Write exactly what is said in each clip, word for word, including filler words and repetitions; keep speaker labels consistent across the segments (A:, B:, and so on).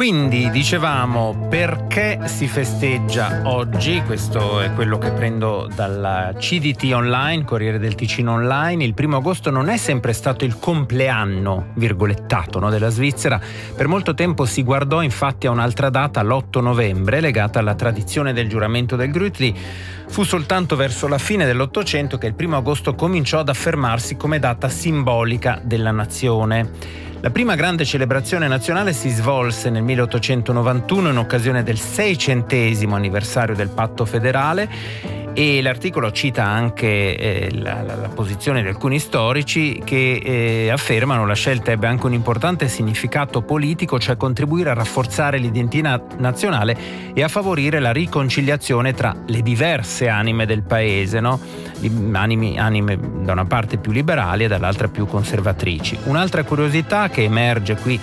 A: Quindi dicevamo, perché si festeggia oggi? Questo è quello che prendo dalla C D T Online, Corriere del Ticino Online. Il primo agosto non è sempre stato il compleanno, virgolettato, no, della Svizzera. Per molto tempo si guardò infatti a un'altra data, l'otto novembre, legata alla tradizione del giuramento del Grütli. Fu soltanto verso la fine dell'Ottocento che il primo agosto cominciò ad affermarsi come data simbolica della nazione. La prima grande celebrazione nazionale si svolse nel milleottocentonovantuno in occasione del seicentesimo anniversario del Patto Federale, e l'articolo cita anche eh, la, la, la posizione di alcuni storici che eh, affermano la scelta ebbe anche un importante significato politico, cioè contribuire a rafforzare l'identità nazionale e a favorire la riconciliazione tra le diverse anime del paese, no? Anime, anime da una parte più liberali e dall'altra più conservatrici. Un'altra curiosità che emerge qui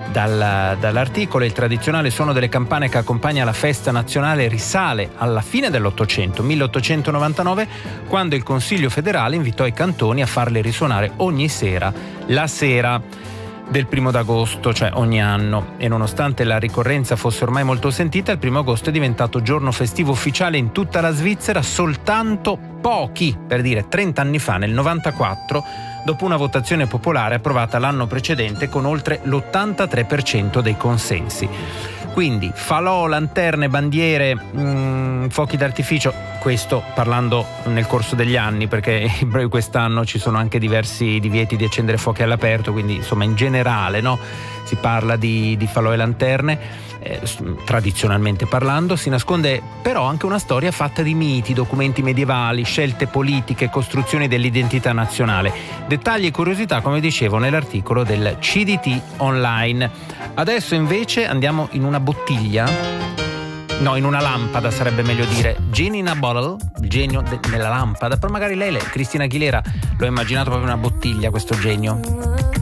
A: Dal, dall'articolo: il tradizionale suono delle campane che accompagna la festa nazionale risale alla fine dell'Ottocento, milleottocentonovantanove, quando il Consiglio federale invitò i cantoni a farle risuonare ogni sera, la sera del primo d'agosto, cioè ogni anno. E nonostante la ricorrenza fosse ormai molto sentita, il primo agosto è diventato giorno festivo ufficiale in tutta la Svizzera soltanto pochi, per dire trenta anni fa, nel novantaquattro, dopo una votazione popolare approvata l'anno precedente con oltre l'ottantatré per cento dei consensi. Quindi falò, lanterne, bandiere, mh, fuochi d'artificio, questo parlando nel corso degli anni, perché quest'anno ci sono anche diversi divieti di accendere fuochi all'aperto, quindi insomma in generale, no, si parla di, di falò e lanterne. Eh, tradizionalmente parlando, si nasconde però anche una storia fatta di miti, documenti medievali, scelte politiche, costruzioni dell'identità nazionale. Dettagli e curiosità, come dicevo, nell'articolo del C D T Online. Adesso invece andiamo in una bottiglia, no, in una lampada sarebbe meglio dire, Genie in a bottle, il genio de- nella lampada, però magari lei, lei, Cristina Aguilera, l'ho immaginato proprio una bottiglia, questo genio.